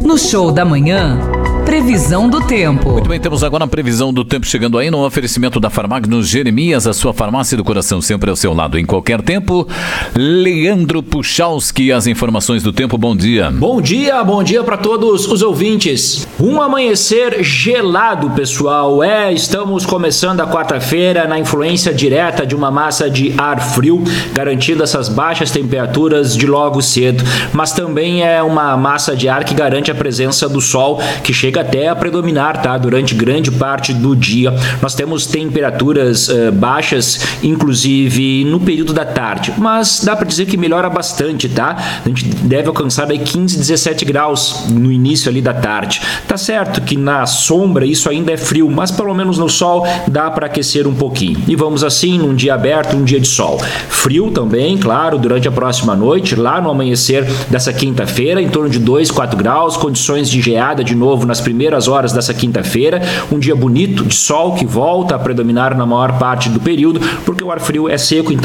No Show da Manhã, previsão do tempo. Muito bem, temos agora a previsão do tempo chegando aí no oferecimento da Farmagnos Jeremias, a sua farmácia do coração sempre ao seu lado em qualquer tempo. Leandro Puchalski, as informações do tempo, bom dia. Bom dia para todos os ouvintes. Um amanhecer gelado, pessoal. Estamos começando a quarta-feira na influência direta de uma massa de ar frio, garantindo essas baixas temperaturas de logo cedo, mas também é uma massa de ar que garante a presença do sol, que chega até a predominar, tá? Durante grande parte do dia. Nós temos temperaturas baixas, inclusive no período da tarde, mas dá para dizer que melhora bastante, tá? A gente deve alcançar aí 15, 17 graus no início ali da tarde. Tá certo que na sombra isso ainda é frio, mas pelo menos no sol dá para aquecer um pouquinho. E vamos assim, num dia aberto, um dia de sol. Frio também, claro, durante a próxima noite, lá no amanhecer dessa quinta-feira, em torno de 2, 4 graus, condições de geada de novo nas primeiras horas dessa quinta-feira, um dia bonito de sol que volta a predominar na maior parte do período, porque o ar frio é seco, então